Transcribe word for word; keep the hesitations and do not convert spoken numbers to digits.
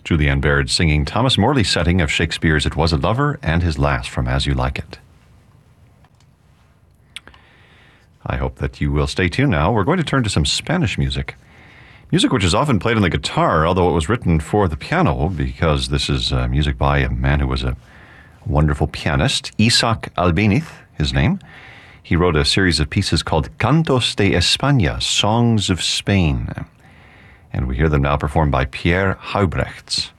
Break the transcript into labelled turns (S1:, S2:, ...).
S1: Julianne Baird singing Thomas Morley's setting of Shakespeare's It Was a Lover and His Lass from As You Like It. I hope that you will stay tuned now. We're going to turn to some Spanish music. Music which is often played on the guitar, although it was written for the piano, because this is uh, music by a man who was a wonderful pianist, Isaac Albéniz, his name. He wrote a series of pieces called Cantos de España, Songs of Spain. And we hear them now performed by Pierre Haubrechts.